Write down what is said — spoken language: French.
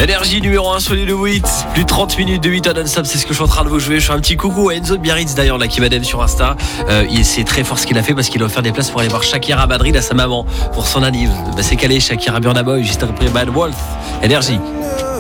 Énergie numéro 1 sur les 8. Plus de 30 minutes de 8 à non-stop, c'est ce que je suis en train de vous jouer. Je fais un petit coucou à Enzo Biarritz d'ailleurs là qui m'aime sur Insta. C'est très fort ce qu'il a fait parce qu'il a offert des places pour aller voir Shakira à Madrid à sa maman pour son anniv. C'est calé, Shakira Burna Boy juste après Bad Wolf. Énergie.